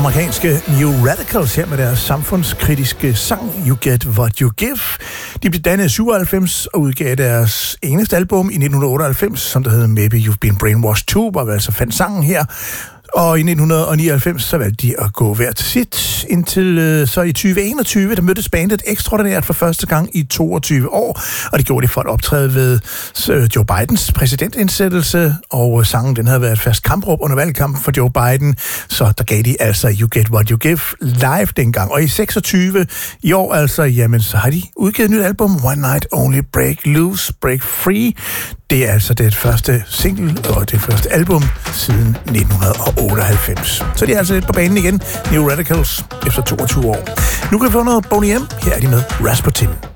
amerikanske New Radicals her med deres samfundskritiske sang You Get What You Give. De blev dannet i 97 og udgav deres eneste album i 1998, som der hed Maybe You've Been Brainwashed Too, hvor vi altså fandt sangen her. Og i 1999 så valgte de at gå hver til sit, indtil så i 2021, der mødtes bandet ekstraordinært for første gang i 22 år, og det gjorde de for at optræde ved Joe Bidens præsidentindsættelse, og sangen den havde været et fast kampråb under valgkampen for Joe Biden, så der gav de altså You Get What You Give live dengang. Og i 26 i år altså, jamen så har de udgivet et nyt album, One Night Only, Break Loose, Break Free. Det er altså det første single og det første album siden 1998. Så det er altså lidt på banen igen, New Radicals, efter 22 år. Nu kan vi få noget Boney M. Her er de med Rasputin.